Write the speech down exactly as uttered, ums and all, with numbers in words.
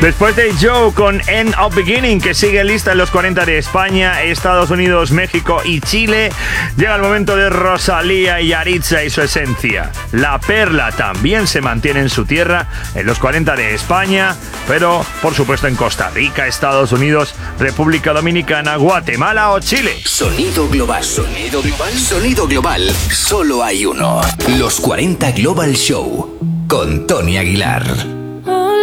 Después de Joe con End of Beginning, que sigue lista en los cuarenta de España, Estados Unidos, México y Chile, llega el momento de Rosalía y Yaritza y su esencia. La Perla también se mantiene en su tierra, en los cuarenta de España, pero por supuesto en Costa Rica, Estados Unidos, República Dominicana, Guatemala o Chile. Sonido global, sonido global, sonido global. Solo hay uno. Los cuarenta Global Show con Tony Aguilar.